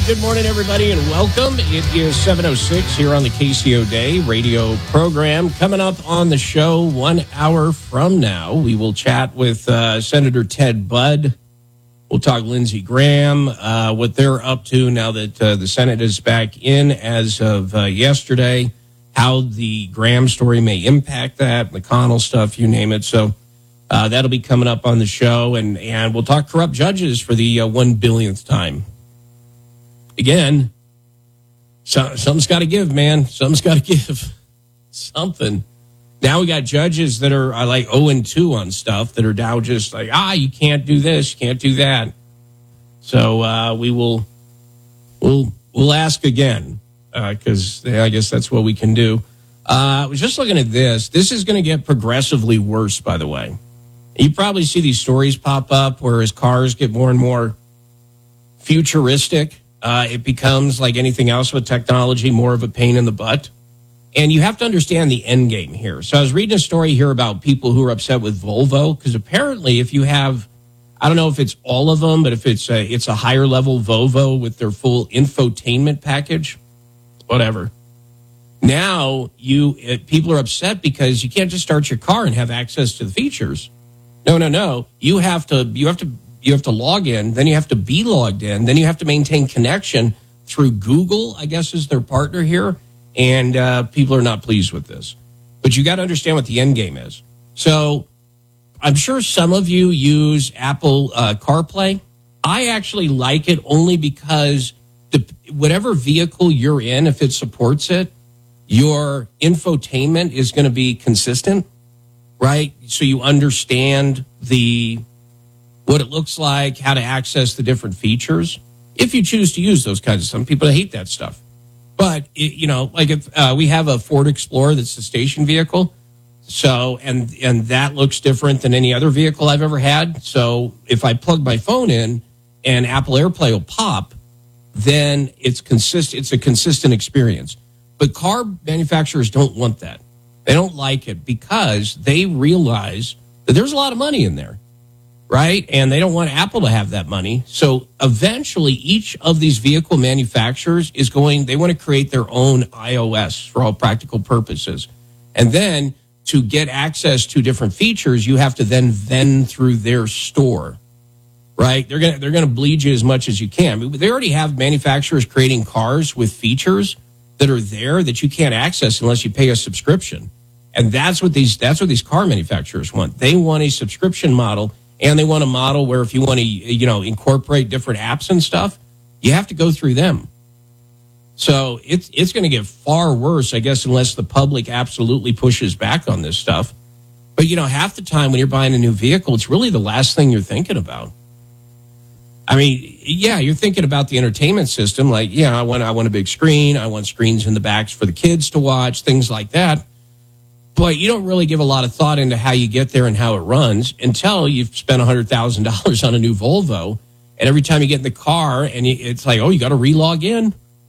Good morning, everybody, and welcome. It is 7:06 here on the KCO Day radio program. Coming up on the show 1 hour from now, we will chat with Senator Ted Budd. We'll talk Lindsey Graham, what they're up to now that the Senate is back in as of yesterday, how the Graham story may impact that, McConnell stuff, you name it. So that'll be coming up on the show, and we'll talk corrupt judges for the 1 billionth time. Again, something's got to give, man. Something's got to give. Something. Now we got judges that are like 0-2 on stuff that are now just like, you can't do this, you can't do that. So we'll ask again because I guess that's what we can do. I was just looking at this. This is going to get progressively worse, by the way. You probably see these stories pop up where as cars get more and more futuristic, it becomes like anything else with technology, more of a pain in the butt. And you have to understand the end game here. So I was reading a story here about people who are upset with Volvo because apparently if you have, I don't know if it's all of them, but if it's a higher level Volvo with their full infotainment package, whatever. Now people are upset because you can't just start your car and have access to the features. No. You have to log in, then you have to be logged in, then you have to maintain connection through Google, I guess is their partner here, and people are not pleased with this. But you got to understand what the end game is. So I'm sure some of you use Apple CarPlay. I actually like it only because whatever vehicle you're in, if it supports it, your infotainment is going to be consistent, right? So you understand what it looks like, how to access the different features, if you choose to use those kinds of stuff. Some people hate that stuff. But, like if we have a Ford Explorer that's a station vehicle, so and that looks different than any other vehicle I've ever had. So if I plug my phone in and Apple AirPlay will pop, then it's a consistent experience. But car manufacturers don't want that. They don't like it because they realize that there's a lot of money in there. Right? And they don't want Apple to have that money. So eventually each of these vehicle manufacturers they want to create their own iOS for all practical purposes. And then to get access to different features, you have to then vend through their store. Right? They're going to bleed you as much as you can. They already have manufacturers creating cars with features that are there that you can't access unless you pay a subscription. And that's what these car manufacturers want. They want a subscription model. And they want a model where if you want to, incorporate different apps and stuff, you have to go through them. So it's going to get far worse, I guess, unless the public absolutely pushes back on this stuff. But, half the time when you're buying a new vehicle, it's really the last thing you're thinking about. I mean, yeah, you're thinking about the entertainment system. Like, I want a big screen. I want screens in the backs for the kids to watch, things like that. But you don't really give a lot of thought into how you get there and how it runs until you've spent $100,000 on a new Volvo. And every time you get in the car, and it's like, you got to re-log in.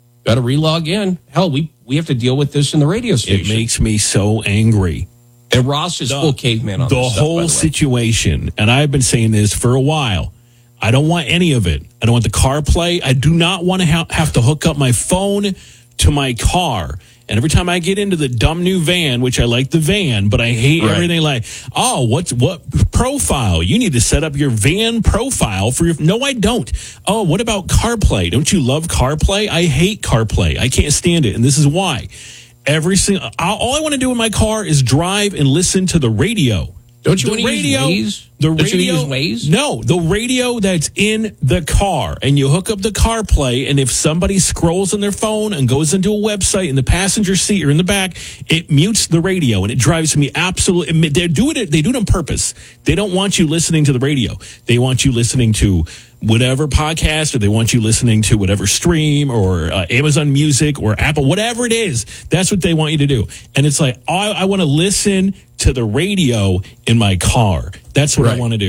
Hell, we have to deal with this in the radio station. It makes me so angry. And Ross is full caveman on this stuff, the whole situation, and I've been saying this for a while. I don't want any of it. I don't want the CarPlay. I do not want to have to hook up my phone to my car. And every time I get into the dumb new van, which I like the van, but I hate everything like, what profile? You need to set up your van profile for your... No, I don't. Oh, what about CarPlay? Don't you love CarPlay? I hate CarPlay. I can't stand it. And this is why. All I want to do in my car is drive and listen to the radio. Don't you want to use Waze? Don't you use Waze? No, the radio that's in the car, and you hook up the CarPlay, and if somebody scrolls on their phone and goes into a website in the passenger seat or in the back, it mutes the radio, and it drives me absolutely... They do it on purpose. They don't want you listening to the radio. They want you listening to whatever podcast, or they want you listening to whatever stream or Amazon Music or Apple, whatever it is. That's what they want you to do. And it's like, I want to listen to the radio in my car. That's what I want to do.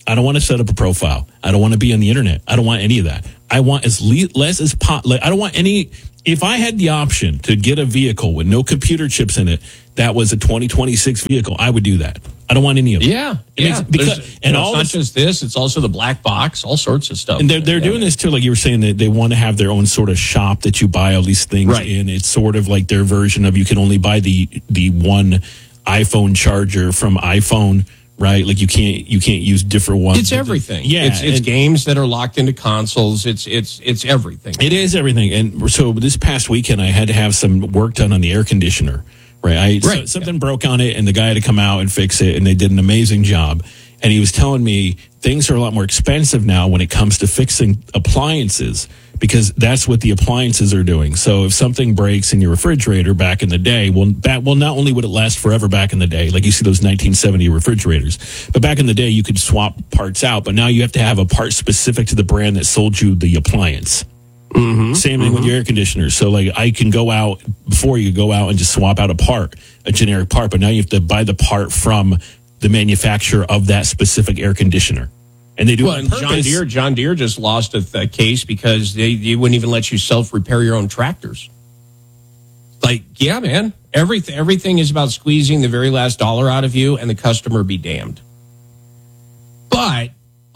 I don't want to set up a profile. I don't want to be on the internet. I don't want any of that. I want less as I don't want any. If I had the option to get a vehicle with no computer chips in it, that was a 2026 vehicle, I would do that. I don't want any of it. Yeah. It's not just this, it's also the black box, all sorts of stuff. And they're doing this too, like you were saying, that they want to have their own sort of shop that you buy all these things in. It's sort of like their version of you can only buy the one iPhone charger from iPhone. Right, like you can't use different ones. It's everything. Yeah, it's games that are locked into consoles. It's everything. It is everything. And so this past weekend, I had to have some work done on the air conditioner. Right, something broke on it, and the guy had to come out and fix it, and they did an amazing job. And he was telling me things are a lot more expensive now when it comes to fixing appliances, because that's what the appliances are doing. So if something breaks in your refrigerator back in the day, well, not only would it last forever back in the day, like you see those 1970 refrigerators, but back in the day you could swap parts out, but now you have to have a part specific to the brand that sold you the appliance. Mm-hmm, Same thing with your air conditioner. So like I can go out, before you go out and just swap out a generic part, but now you have to buy the part from the manufacturer of that specific air conditioner. And they do it on purpose. John Deere just lost a case because they wouldn't even let you self-repair your own tractors. Like, yeah, man, everything is about squeezing the very last dollar out of you, and the customer be damned. But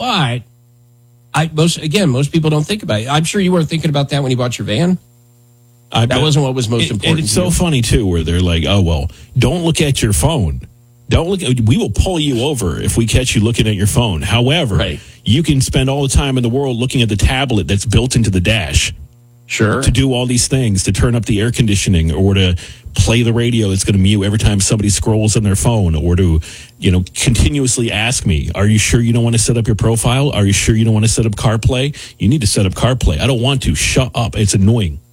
most people don't think about it. I'm sure you weren't thinking about that when you bought your van. That wasn't what was most important. And it's so funny too, where they're like, "Oh well, don't look at your phone. Don't look. We will pull you over if we catch you looking at your phone. However, you can spend all the time in the world looking at the tablet that's built into the dash." Sure. To do all these things, to turn up the air conditioning, or to play the radio that's going to mute every time somebody scrolls on their phone, or to, continuously ask me, "Are you sure you don't want to set up your profile? Are you sure you don't want to set up CarPlay? You need to set up CarPlay." I don't want to. Shut up. It's annoying.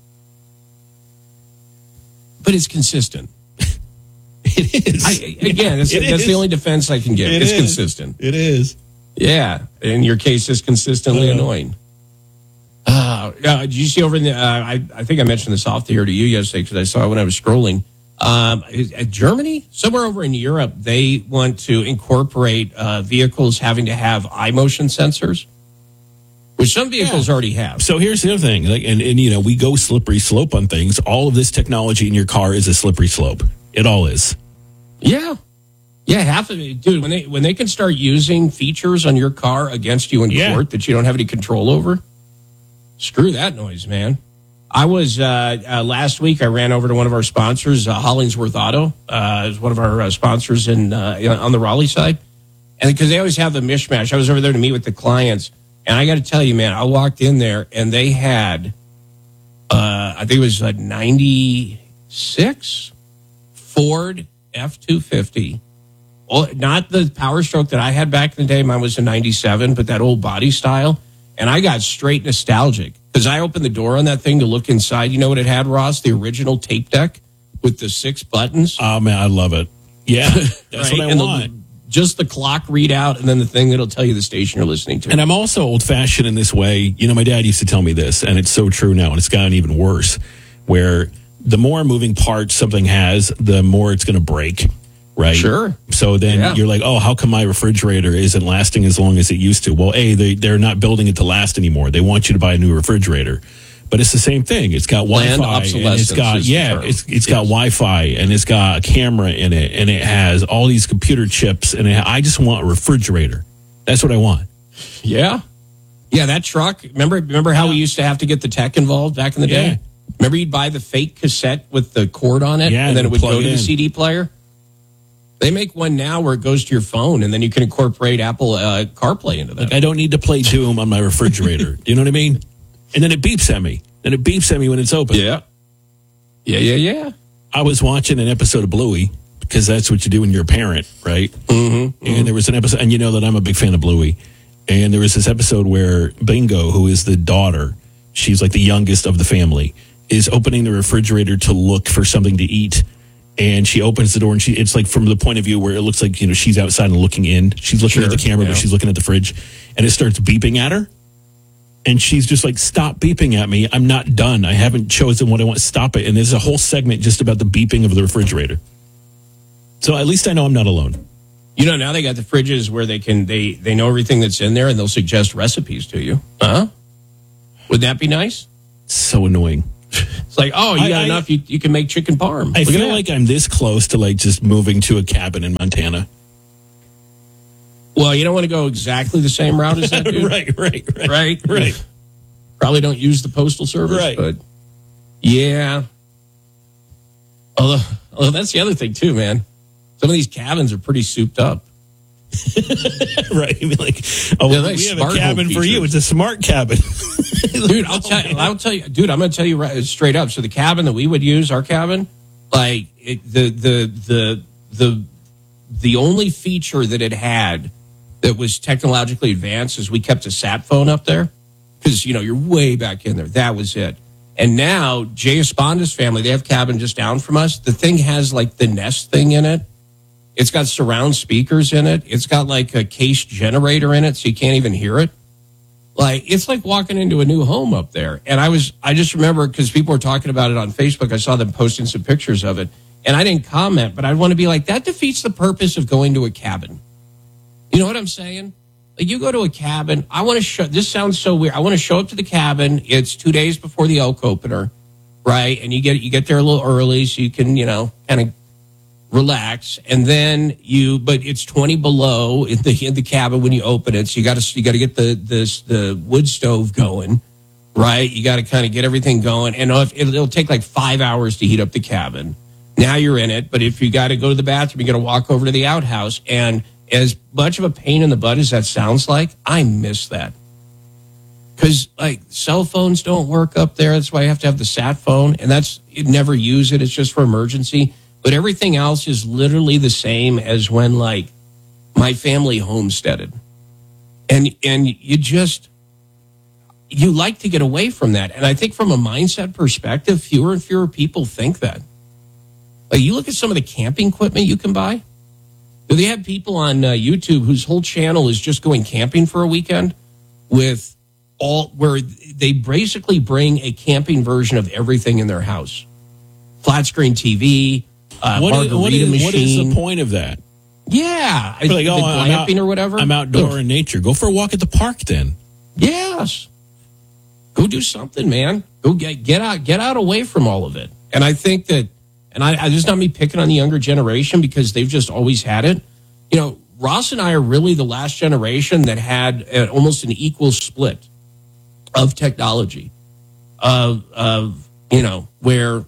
But it's consistent. It is. That's the only defense I can give. It's consistent. It is. Yeah. In your case, it's consistently annoying. Did you see over in the, I think I mentioned this off the air to you yesterday because I saw it when I was scrolling. Germany, somewhere over in Europe, they want to incorporate vehicles having to have eye motion sensors, which some vehicles already have. So here's the other thing. And we go slippery slope on things. All of this technology in your car is a slippery slope. It all is. Yeah. Yeah, half of it. Dude, when they can start using features on your car against you in court that you don't have any control over, screw that noise, man. I was, last week, I ran over to one of our sponsors, Hollingsworth Auto, is one of our sponsors on the Raleigh side. And because they always have the mishmash, I was over there to meet with the clients. And I got to tell you, man, I walked in there and they had, I think it was a 96 Ford F-250. Not the Power Stroke that I had back in the day. Mine was a 97, but that old body style. And I got straight nostalgic because I opened the door on that thing to look inside. You know what it had, Ross? The original tape deck with the 6 buttons. Oh, man, I love it. Yeah, that's what I want. Just the clock readout and then the thing that'll tell you the station you're listening to. And I'm also old-fashioned in this way. My dad used to tell me this, and it's so true now, and it's gotten even worse, where the more moving parts something has, the more it's going to break. Right. Sure. So then you're like, oh, how come my refrigerator isn't lasting as long as it used to? Well, they're not building it to last anymore. They want you to buy a new refrigerator. But it's the same thing. It's got Wi-Fi. And it's got it's got Wi-Fi, and it's got a camera in it, and it has all these computer chips, and I just want a refrigerator. That's what I want. Yeah. Yeah, that truck. Remember how we used to have to get the tech involved back in the day? Yeah. Remember you'd buy the fake cassette with the cord on it, and then it would go to the CD player? They make one now where it goes to your phone, and then you can incorporate Apple CarPlay into that. Like I don't need to play Doom on my refrigerator. Do you know what I mean? And then it beeps at me. And it beeps at me when it's open. Yeah. I was watching an episode of Bluey, because that's what you do when you're a parent, right? Mm-hmm. And there was an episode, and you know that I'm a big fan of Bluey. And there was this episode where Bingo, who is the daughter, she's like the youngest of the family, is opening the refrigerator to look for something to eat. And she opens the door, and it's like from the point of view where it looks like, she's outside and looking in. She's looking at the camera, but she's looking at the fridge. And it starts beeping at her. And she's just like, stop beeping at me. I'm not done. I haven't chosen what I want. Stop it. And there's a whole segment just about the beeping of the refrigerator. So at least I know I'm not alone. Now they got the fridges where they know everything that's in there and they'll suggest recipes to you. Would that be nice? So annoying. It's like, oh, you got enough. You can make chicken parm. I feel like I'm this close to like just moving to a cabin in Montana. Well, you don't want to go exactly the same route as that dude. Right. Probably don't use the postal service, right? But yeah. Although that's the other thing too, man. Some of these cabins are pretty souped up. Right. I mean, like, we have a cabin for you. It's a smart cabin. Dude, I'll tell you, dude, I'm going to tell you right, straight up. So the cabin that we would use, our cabin, like the only feature that it had that was technologically advanced is we kept a sat phone up there because, you're way back in there. That was it. And now Jay Esponda's family, they have a cabin just down from us. The thing has like the Nest thing in it. It's got surround speakers in it. It's got like a case generator in it, so you can't even hear it. Like, it's like walking into a new home up there. And I just remember because people were talking about it on Facebook. I saw them posting some pictures of it. And I didn't comment, but I want to be like, that defeats the purpose of going to a cabin. You know what I'm saying? Like, you go to a cabin. I want to show, this sounds so weird. I want to show up to the cabin. It's 2 days before the elk opener, right? And you get there a little early so you can, kind of relax, and then but it's 20 below in the cabin when you open it. So you got to get the wood stove going, right? You got to kind of get everything going, and it'll take like 5 hours to heat up the cabin. Now you're in it, but if you got to go to the bathroom, you got to walk over to the outhouse. And as much of a pain in the butt as that sounds like, I miss that because like cell phones don't work up there. That's why you have to have the sat phone, and never use it. It's just for emergency. But everything else is literally the same as when, like, my family homesteaded. And you like to get away from that. And I think from a mindset perspective, fewer and fewer people think that. Like, you look at some of the camping equipment you can buy. They have people on YouTube whose whole channel is just going camping for a weekend where they basically bring a camping version of everything in their house. Flat screen TV, margarita machine. What is the point of that? Yeah. Like, glamping or whatever. I'm outdoor in nature. Go for a walk at the park then. Yes. Go do something, man. Go get out away from all of it. And I think that, and I just not me picking on the younger generation because they've just always had it. Ross and I are really the last generation that had almost an equal split of technology where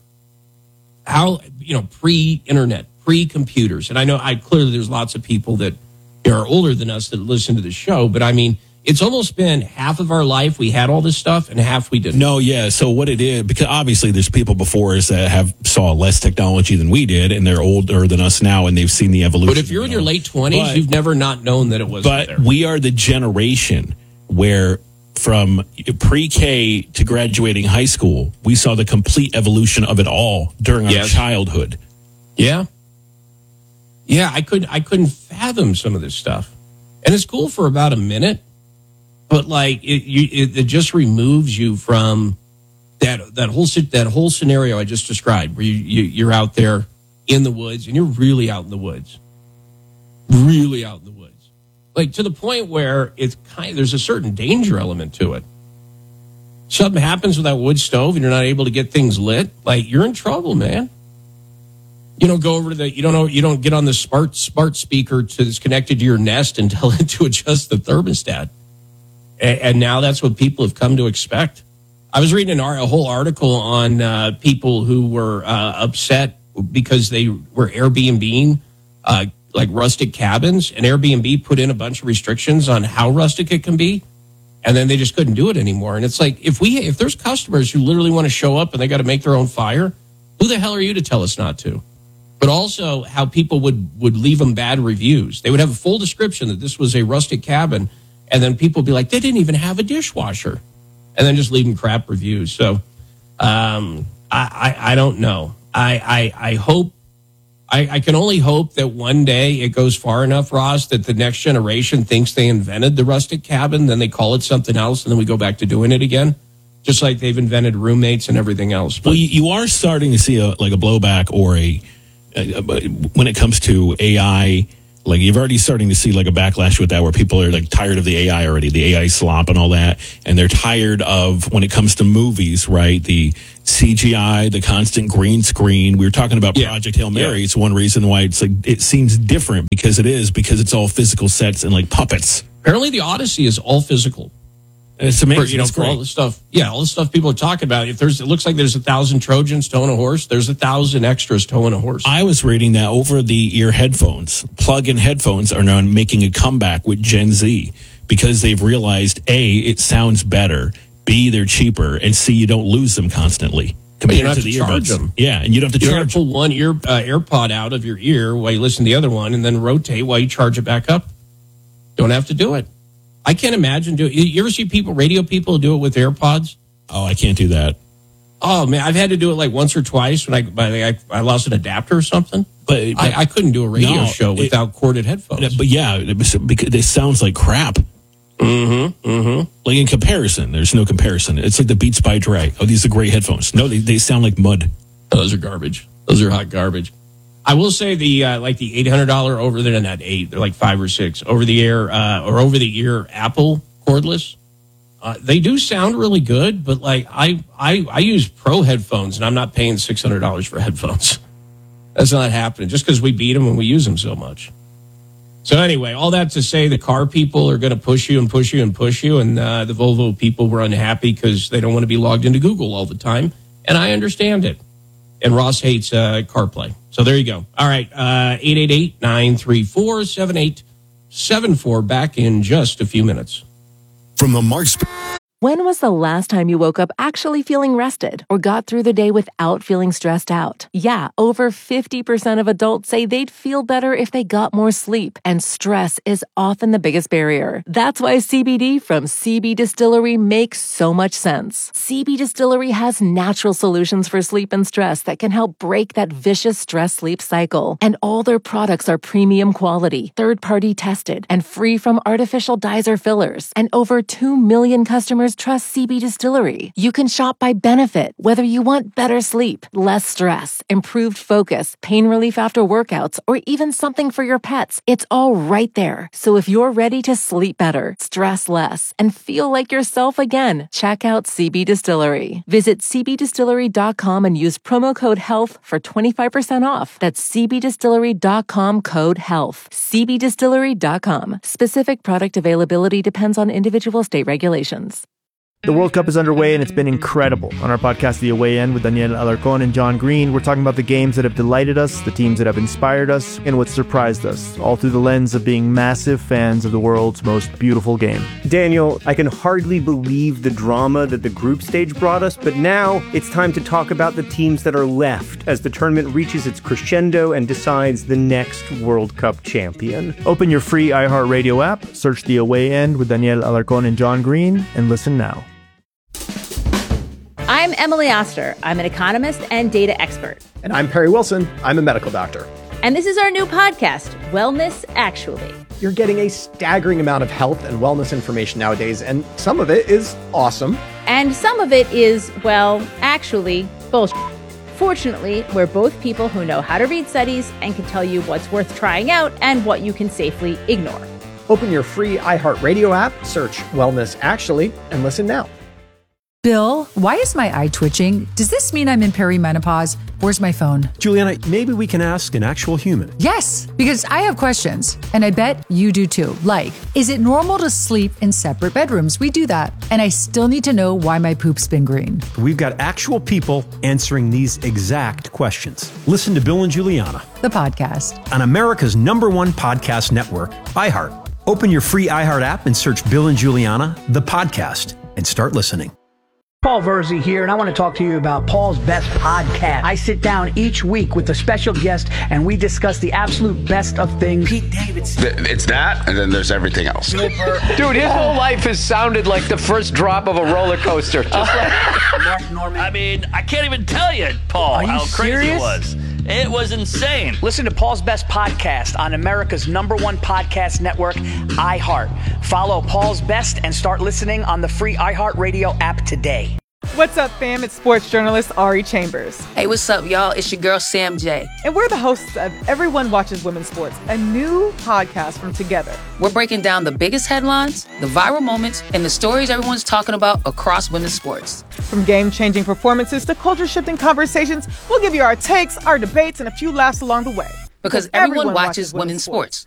pre-internet, pre-computers. And I know clearly there's lots of people that are older than us that listen to the show, but I mean, it's almost been half of our life we had all this stuff and half we didn't. No, yeah. So what it is, because obviously there's people before us that saw less technology than we did, and they're older than us now, and they've seen the evolution. But if you're in your late 20s, you've never not known that it was there. But we are the generation where from pre-K to graduating high school, we saw the complete evolution of it all during our childhood. Yeah. Yeah, I couldn't fathom some of this stuff. And it's cool for about a minute, but like it just removes you from that whole scenario I just described, where you're out there in the woods, and you're really out in the woods. Really out in the woods. Like, to the point where there's a certain danger element to it. Something happens with that wood stove and you're not able to get things lit, like, you're in trouble, man. You don't go over to you don't get on the smart speaker that's connected to your Nest and tell it to adjust the thermostat. And now that's what people have come to expect. I was reading a whole article on people who were upset because they were Airbnb-ing like rustic cabins, and Airbnb put in a bunch of restrictions on how rustic it can be, and then they just couldn't do it anymore. And it's like, if there's customers who literally want to show up and they got to make their own fire, who the hell are you to tell us not to? But also how people would leave them bad reviews. They would have a full description that this was a rustic cabin, and then people would be like, they didn't even have a dishwasher, and then just leave them crap reviews. So I don't know. I hope. I can only hope that one day it goes far enough, Ross, that the next generation thinks they invented the rustic cabin, then they call it something else, and then we go back to doing it again, just like they've invented roommates and everything else. But, well, you are starting to see a blowback or when it comes to AI Like, you've already starting to see like a backlash with that, where people are like tired of the AI already, the AI slop and all that. And they're tired of, when it comes to movies, right, the CGI, the constant green screen. We were talking about Project Hail Mary. It's one reason why it's like, it seems different, because it's all physical sets and like puppets. Apparently the Odyssey is all physical. It's amazing. For all the stuff. Yeah, all the stuff people are talking about. It looks like there's 1,000 Trojans towing a horse. There's 1,000 extras towing a horse. I was reading that over-the-ear headphones, plug-in headphones, are now making a comeback with Gen Z, because they've realized, A, it sounds better, B, they're cheaper, and C, you don't lose them constantly compared to the earbuds. Them. Yeah, and you don't have to charge. You pull one AirPod out of your ear while you listen to the other one, and then rotate while you charge it back up. Don't have to do it. I can't imagine doing. You ever see radio people do it with AirPods? Oh, I can't do that. Oh man, I've had to do it like once or twice when I lost an adapter or something. But I couldn't do a radio show without corded headphones. But yeah, because it sounds like crap. Like, in comparison, there's no comparison. It's like the Beats by Dre. Oh, these are great headphones. No, they sound like mud. Those are garbage. Those are hot garbage. I will say the $800 over there, not $800, they're like $500 or $600 over the air or over the ear Apple cordless. They do sound really good, but like I use pro headphones and I'm not paying $600 for headphones. That's not happening just because we beat them and we use them so much. So anyway, all that to say, the car people are going to push you and push you and push you, and the Volvo people were unhappy because they don't want to be logged into Google all the time, and I understand it. And Ross hates CarPlay. So there you go. All right, 888-934-7874. Back in just a few minutes. From the Marks. When was the last time you woke up actually feeling rested or got through the day without feeling stressed out? Yeah, over 50% of adults say they'd feel better if they got more sleep, and stress is often the biggest barrier. That's why CBD from CB Distillery makes so much sense. CB Distillery has natural solutions for sleep and stress that can help break that vicious stress-sleep cycle. And all their products are premium quality, third-party tested, and free from artificial dyes or fillers. And over 2 million customers trust CB Distillery. You can shop by benefit, whether you want better sleep, less stress, improved focus, pain relief after workouts, or even something for your pets. It's all right there. So if you're ready to sleep better, stress less, and feel like yourself again, check out CB Distillery. Visit cbdistillery.com and use promo code HEALTH for 25% off. That's cbdistillery.com, code HEALTH. cbdistillery.com. Specific product availability depends on individual state regulations. The World Cup is underway and it's been incredible. On our podcast, The Away End, with Daniel Alarcón and John Green, we're talking about the games that have delighted us, the teams that have inspired us, and what surprised us, all through the lens of being massive fans of the world's most beautiful game. Daniel, I can hardly believe the drama that the group stage brought us, but now it's time to talk about the teams that are left as the tournament reaches its crescendo and decides the next World Cup champion. Open your free iHeartRadio app, search The Away End with Daniel Alarcón and John Green, and listen now. I'm Emily Oster. I'm an economist and data expert. And I'm Perry Wilson. I'm a medical doctor. And this is our new podcast, Wellness Actually. You're getting a staggering amount of health and wellness information nowadays, and some of it is awesome. And some of it is, well, actually, bullshit. Fortunately, we're both people who know how to read studies and can tell you what's worth trying out and what you can safely ignore. Open your free iHeartRadio app, search Wellness Actually, and listen now. Bill, why is my eye twitching? Does this mean I'm in perimenopause? Where's my phone? Juliana, maybe we can ask an actual human. Yes, because I have questions, and I bet you do too. Like, is it normal to sleep in separate bedrooms? We do that. And I still need to know why my poop's been green. We've got actual people answering these exact questions. Listen to Bill and Juliana, the podcast, on America's #1 podcast network, iHeart. Open your free iHeart app and search Bill and Juliana, the podcast, and start listening. Paul Verzi here, and I want to talk to you about Paul's Best Podcast. I sit down each week with a special guest, and we discuss the absolute best of things. Pete Davidson. It's that, and then there's everything else. Dude, his whole life has sounded like the first drop of a roller coaster. Just like Mark Norman. I mean, I can't even tell you, Paul, how crazy it was. It was insane. Listen to Paul's Best Podcast on America's #1 podcast network, iHeart. Follow Paul's Best and start listening on the free iHeartRadio app today. What's up, fam? It's sports journalist Ari Chambers. Hey, what's up, y'all? It's your girl, Sam J. And we're the hosts of Everyone Watches Women's Sports, a new podcast from Together. We're breaking down the biggest headlines, the viral moments, and the stories everyone's talking about across women's sports. From game-changing performances to culture-shifting conversations, we'll give you our takes, our debates, and a few laughs along the way. Because everyone watches women's sports.